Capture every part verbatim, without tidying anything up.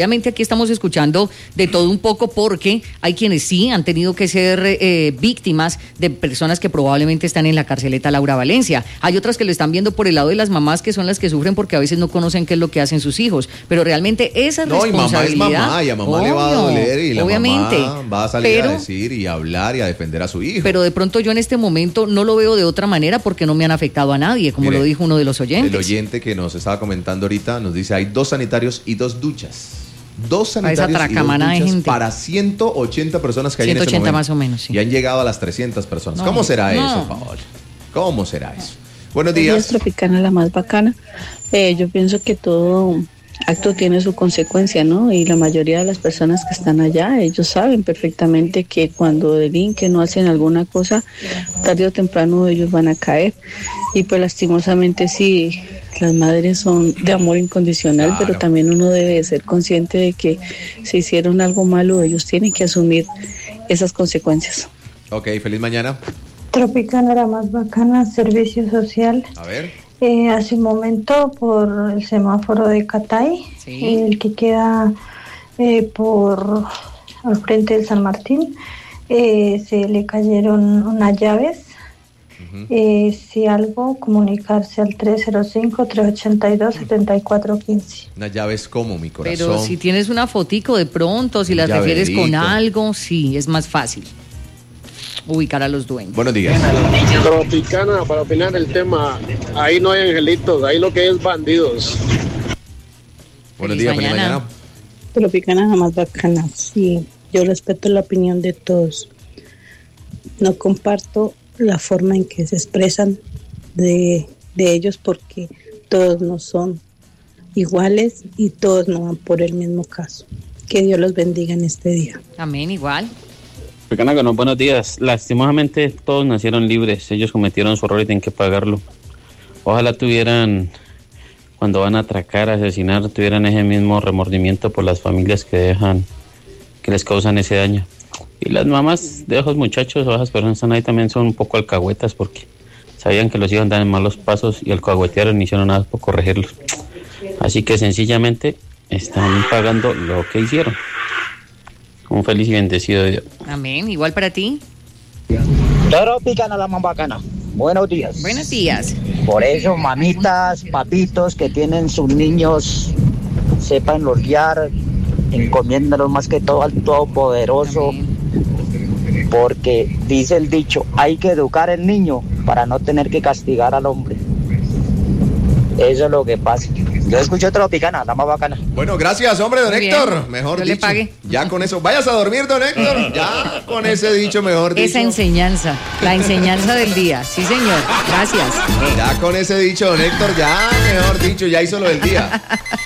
Obviamente aquí estamos escuchando de todo un poco porque hay quienes sí han tenido que ser eh, víctimas de personas que probablemente están en la carceleta Laura Valencia. Hay otras que lo están viendo por el lado de las mamás, que son las que sufren porque a veces no conocen qué es lo que hacen sus hijos. Pero realmente esa no, responsabilidad... No, y mamá es mamá, y a mamá obvio, le va a doler y la obviamente, mamá va a salir pero, a decir y a hablar y a defender a su hijo. Pero de pronto yo en este momento no lo veo de otra manera porque no me han afectado a nadie, como Mire, lo dijo uno de los oyentes. El oyente que nos estaba comentando ahorita nos dice, hay dos sanitarios y dos duchas. Dos sanitarios y dos duchas para ciento ochenta personas que hay en este momento. Más o menos, sí. Y han llegado a las trescientas personas. No, ¿Cómo será no. eso, Paola? ¿Cómo será eso? Buenos días. Buenos días, Tropicana, la más bacana. Eh, yo pienso que todo acto tiene su consecuencia, ¿no? Y la mayoría de las personas que están allá, ellos saben perfectamente que cuando delinquen o hacen alguna cosa, tarde o temprano ellos van a caer. Y pues lastimosamente sí, las madres son de amor incondicional, claro. Pero también uno debe ser consciente de que si hicieron algo malo, ellos tienen que asumir esas consecuencias. Ok, feliz mañana. Tropicana, la más bacana, servicio social. A ver. Eh, hace un momento por el semáforo de Catay, sí. El que queda eh, por al frente del San Martín, eh, se le cayeron unas llaves. Uh-huh. Eh, si algo, comunicarse al tres cero cinco, tres ocho dos, siete cuatro uno cinco. Unas llaves como mi corazón. Pero si tienes una fotico de pronto, si las refieres con algo, sí, es más fácil ubicar a los dueños. Buenos días. Tropicana, para opinar el tema, ahí no hay angelitos, ahí lo que es bandidos. Buenos días, feliz mañana. mañana. Tropicana, la más bacana, sí, yo respeto la opinión de todos. No comparto la forma en que se expresan de, de ellos porque todos no son iguales y todos no van por el mismo caso. Que Dios los bendiga en este día. Amén, igual. Bueno, buenos días. Lastimosamente todos nacieron libres, ellos cometieron su error y tienen que pagarlo. Ojalá tuvieran, cuando van a atracar, a asesinar, tuvieran ese mismo remordimiento por las familias que dejan, que les causan ese daño. Y las mamás de esos muchachos o esas personas están ahí también son un poco alcahuetas porque sabían que los hijos andaban en malos pasos y alcahuetearon y no hicieron nada por corregirlos. Así que sencillamente están pagando lo que hicieron. Un feliz y bendecido día. Amén, igual para ti. Tropicana, la más bacana. Buenos días. Buenos días. Por eso, mamitas, papitos que tienen sus niños, sepan los guiar, encomiéndalos más que todo al Todopoderoso. Amén. Porque dice el dicho, hay que educar al niño para no tener que castigar al hombre. Eso es lo que pasa. Yo escucho Tropicana, la más bacana. Bueno, gracias, hombre, don Muy Héctor. Bien. Mejor Yo dicho. le pague. Ya con eso. Vayas a dormir, don Héctor. Ya con ese dicho, mejor dicho. Esa enseñanza, la enseñanza del día. Sí, señor. Gracias. Ya con ese dicho, don Héctor, ya, mejor dicho, ya hizo lo del día.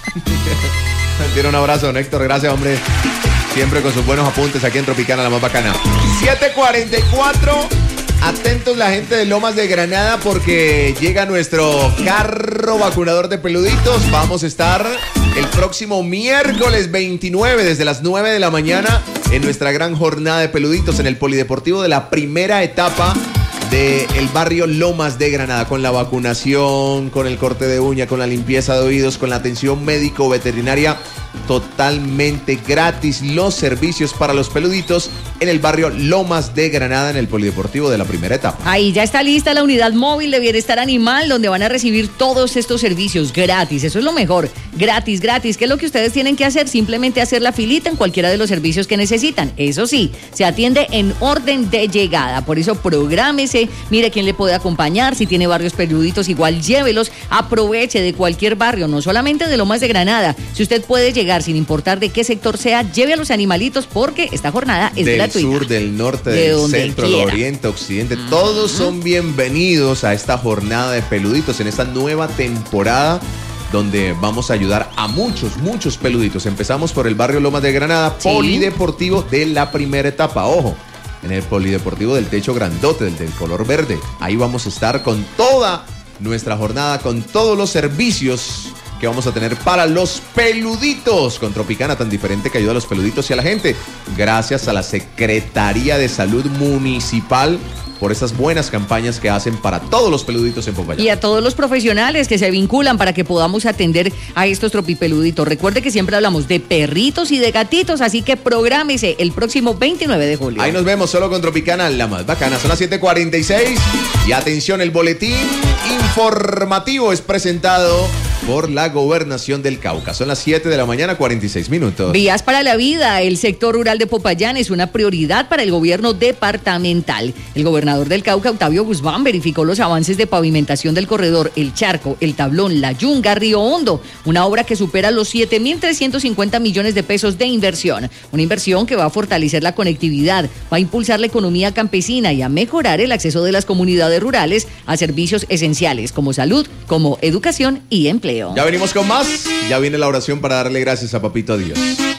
Tiene un abrazo, don Héctor. Gracias, hombre. Siempre con sus buenos apuntes aquí en Tropicana, la más bacana. siete cuarenta y cuatro. Atentos la gente de Lomas de Granada porque llega nuestro carro vacunador de peluditos. Vamos a estar el próximo miércoles veintinueve desde las nueve de la mañana en nuestra gran jornada de peluditos en el polideportivo de la primera etapa del barrio Lomas de Granada, con la vacunación, con el corte de uña, con la limpieza de oídos, con la atención médico-veterinaria totalmente gratis, los servicios para los peluditos en el barrio Lomas de Granada en el polideportivo de la primera etapa. Ahí ya está lista la unidad móvil de bienestar animal donde van a recibir todos estos servicios gratis, eso es lo mejor, gratis, gratis. ¿Qué es lo que ustedes tienen que hacer? Simplemente hacer la filita en cualquiera de los servicios que necesitan. Eso sí, se atiende en orden de llegada, por eso prográmese, mire quién le puede acompañar, si tiene barrios peluditos igual llévelos, aproveche de cualquier barrio, no solamente de Lomas de Granada. Si usted puede llegar sin importar de qué sector sea, lleve a los animalitos porque esta jornada es del gratuita. Del sur, del norte, de del centro, quiera. del oriente, occidente, Uh-huh. todos son bienvenidos a esta jornada de peluditos en esta nueva temporada donde vamos a ayudar a muchos, muchos peluditos. Empezamos por el barrio Lomas de Granada, sí. Polideportivo de la primera etapa, ojo, en el polideportivo del techo grandote, del, del color verde. Ahí vamos a estar con toda nuestra jornada, con todos los servicios que vamos a tener para los peluditos, con Tropicana tan diferente que ayuda a los peluditos y a la gente, gracias a la Secretaría de Salud Municipal por esas buenas campañas que hacen para todos los peluditos en Popayán. Y a todos los profesionales que se vinculan para que podamos atender a estos tropipeluditos. Recuerde que siempre hablamos de perritos y de gatitos, así que prográmese el próximo veintinueve de julio. Ahí nos vemos solo con Tropicana, la más bacana. Son las siete cuarenta y seis y atención, el boletín informativo es presentado por la Gobernación del Cauca. Son las siete de la mañana, cuarenta y seis minutos. Vías para la vida. El sector rural de Popayán es una prioridad para el gobierno departamental. El gobernador del Cauca, Octavio Guzmán, verificó los avances de pavimentación del corredor El Charco, El Tablón, La Yunga, Río Hondo, una obra que supera los siete mil trescientos cincuenta millones de pesos de inversión. Una inversión que va a fortalecer la conectividad, va a impulsar la economía campesina y a mejorar el acceso de las comunidades rurales a servicios esenciales como salud, como educación y empleo. Ya venimos con más. Ya viene la oración para darle gracias a Papito Dios.